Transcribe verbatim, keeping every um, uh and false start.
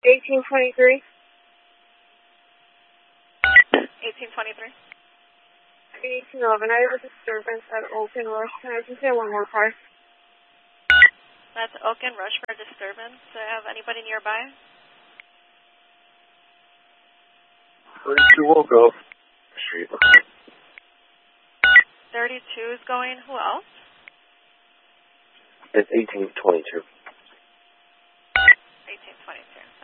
eighteen twenty-three. eighteen twenty-three. eighteen eleven. I have a disturbance at Oak and Rush. Can I just say one more car? That's Oak and Rush for disturbance. Do I have anybody nearby? thirty-two will go. Street. thirty-two is going. Who else? It's eighteen twenty-two. eighteen twenty-two.